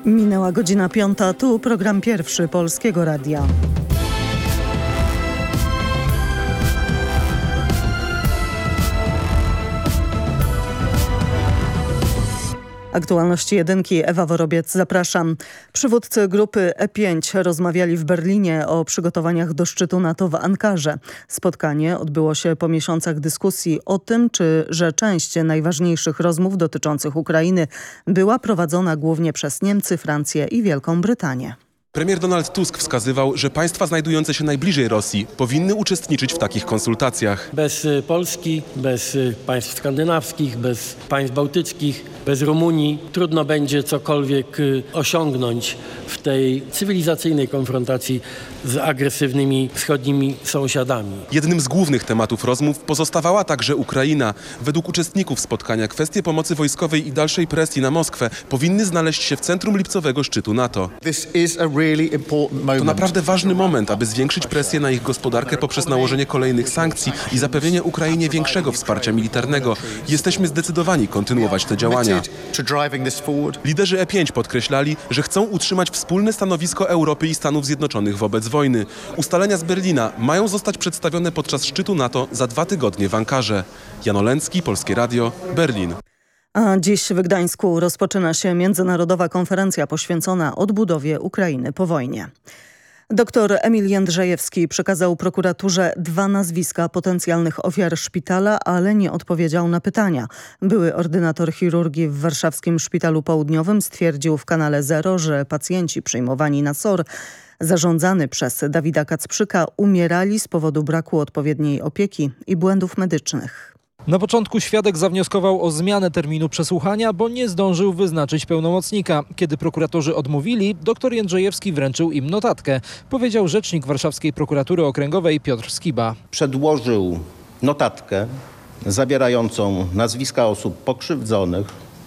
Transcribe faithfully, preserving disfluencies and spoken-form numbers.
Minęła godzina piąta, tu program pierwszy Polskiego Radia. Aktualności jedynki, Ewa Worobiec, zapraszam. Przywódcy grupy E pięć rozmawiali w Berlinie o przygotowaniach do szczytu NATO w Ankarze. Spotkanie odbyło się po miesiącach dyskusji o tym, czy że część najważniejszych rozmów dotyczących Ukrainy była prowadzona głównie przez Niemcy, Francję i Wielką Brytanię. Premier Donald Tusk wskazywał, że państwa znajdujące się najbliżej Rosji powinny uczestniczyć w takich konsultacjach. Bez Polski, bez państw skandynawskich, bez państw bałtyckich, bez Rumunii trudno będzie cokolwiek osiągnąć w tej cywilizacyjnej konfrontacji z agresywnymi wschodnimi sąsiadami. Jednym z głównych tematów rozmów pozostawała także Ukraina. Według uczestników spotkania kwestie pomocy wojskowej i dalszej presji na Moskwę powinny znaleźć się w centrum lipcowego szczytu NATO. To naprawdę ważny moment, aby zwiększyć presję na ich gospodarkę poprzez nałożenie kolejnych sankcji i zapewnienie Ukrainie większego wsparcia militarnego. Jesteśmy zdecydowani kontynuować te działania. Liderzy E pięć podkreślali, że chcą utrzymać wspólne stanowisko Europy i Stanów Zjednoczonych wobec wojny. Ustalenia z Berlina mają zostać przedstawione podczas szczytu NATO za dwa tygodnie w Ankarze. Jan Olęcki, Polskie Radio, Berlin. A dziś w Gdańsku rozpoczyna się międzynarodowa konferencja poświęcona odbudowie Ukrainy po wojnie. Doktor Emil Jędrzejewski przekazał prokuraturze dwa nazwiska potencjalnych ofiar szpitala, ale nie odpowiedział na pytania. Były ordynator chirurgii w warszawskim Szpitalu Południowym stwierdził w kanale Zero, że pacjenci przyjmowani na S O R zarządzany przez Dawida Kacprzyka umierali z powodu braku odpowiedniej opieki i błędów medycznych. Na początku świadek zawnioskował o zmianę terminu przesłuchania, bo nie zdążył wyznaczyć pełnomocnika. Kiedy prokuratorzy odmówili, dr Jędrzejewski wręczył im notatkę, powiedział rzecznik Warszawskiej Prokuratury Okręgowej Piotr Skiba. Przedłożył notatkę zawierającą nazwiska osób pokrzywdzonych,